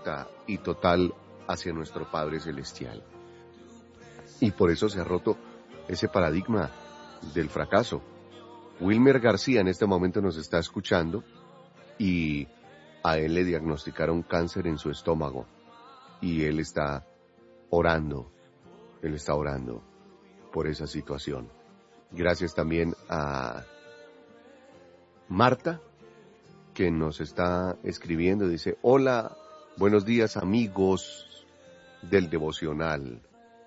absoluta y total hacia nuestro Padre Celestial. Y por eso se ha roto ese paradigma del fracaso. Wilmer García en este momento nos está escuchando y a él le diagnosticaron cáncer en su estómago y él está orando por esa situación. Gracias también a Marta, que nos está escribiendo, dice: hola, buenos días amigos del devocional,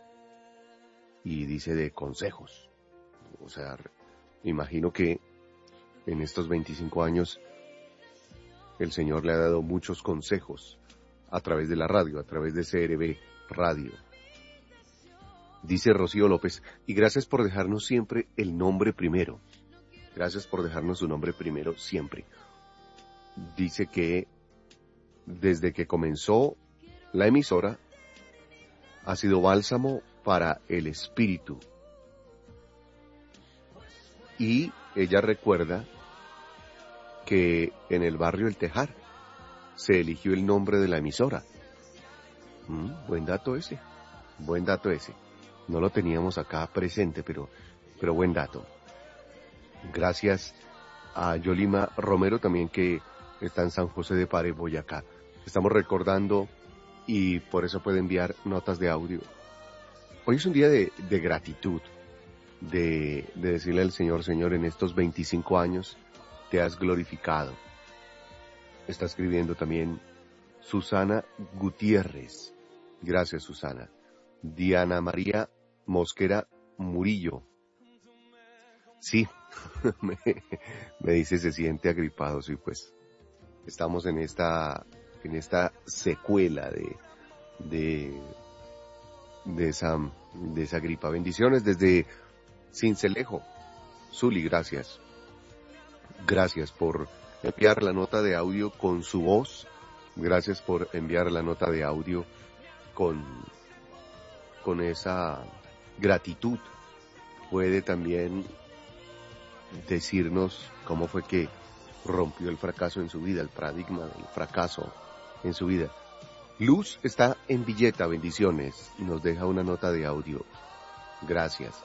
y dice de consejos. O sea, imagino que en estos 25 años el Señor le ha dado muchos consejos a través de la radio, a través de CRB Radio. Dice Rocío López: y gracias por dejarnos siempre el nombre primero. Gracias por dejarnos su nombre primero siempre. Dice que desde que comenzó la emisora ha sido bálsamo para el espíritu. Y ella recuerda que en el barrio El Tejar se eligió el nombre de la emisora. Buen dato ese. No lo teníamos acá presente, pero buen dato. Gracias a Yolima Romero también, que está en San José de Pare, Boyacá. Estamos recordando y por eso puede enviar notas de audio. Hoy es un día de gratitud, de decirle al Señor: Señor, en estos 25 años te has glorificado. Está escribiendo también Susana Gutiérrez. Gracias, Susana. Diana María Mosquera Murillo. Sí, me dice, se siente agripado. Sí, pues estamos en esta secuela de esa gripa. Bendiciones desde Sincelejo. Zuli, gracias. Gracias por enviar la nota de audio con su voz. Gracias por enviar la nota de audio con esa gratitud. Puede también decirnos cómo fue que rompió el fracaso en su vida, el paradigma del fracaso en su vida. Luz está en Villeta, bendiciones. Nos deja una nota de audio. Gracias.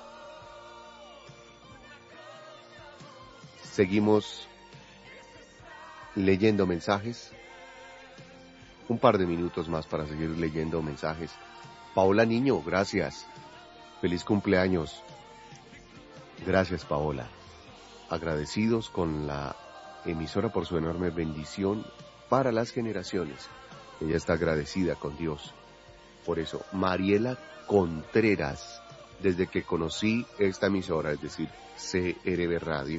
Seguimos leyendo mensajes. Un par de minutos más para seguir leyendo mensajes. Paola Niño, gracias. Feliz cumpleaños. Gracias, Paola. Agradecidos con la emisora por su enorme bendición para las generaciones. Ella está agradecida con Dios. Por eso, Mariela Contreras, desde que conocí esta emisora, es decir, CRB Radio,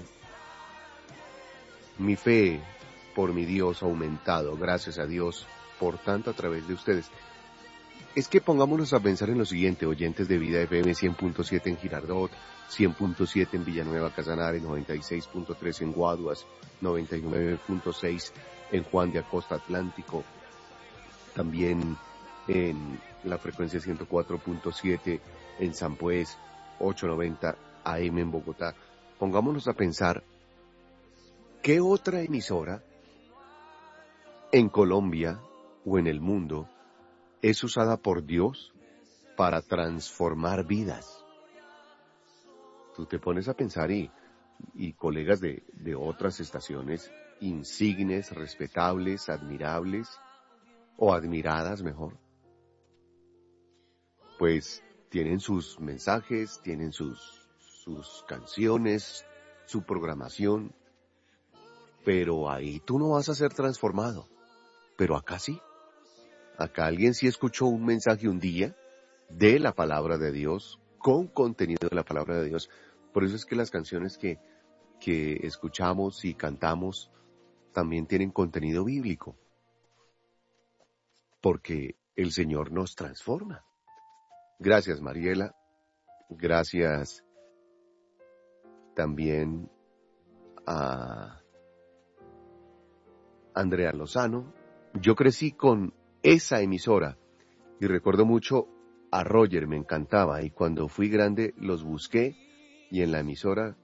mi fe por mi Dios ha aumentado. Gracias a Dios por tanto a través de ustedes. Es que pongámonos a pensar en lo siguiente, oyentes de Vida FM 100.7 en Girardot, 100.7 en Villanueva Casanare, 96.3 en Guaduas, 99.6 en Juan de Acosta Atlántico, también en la frecuencia 104.7 en San Pues, 890 AM en Bogotá. Pongámonos a pensar, ¿qué otra emisora en Colombia o en el mundo es usada por Dios para transformar vidas? Tú te pones a pensar y colegas de otras estaciones insignes, respetables, admirables o admiradas mejor, pues tienen sus mensajes, tienen sus canciones, su programación, pero ahí tú no vas a ser transformado. Pero acá sí. Acá alguien sí escuchó un mensaje un día de la palabra de Dios, con contenido de la palabra de Dios. Por eso es que las canciones que escuchamos y cantamos también tienen contenido bíblico. Porque el Señor nos transforma. Gracias, Mariela. Gracias también a Andrea Lozano. Yo crecí con esa emisora y recuerdo mucho a Roger, me encantaba, y cuando fui grande los busqué y en la emisora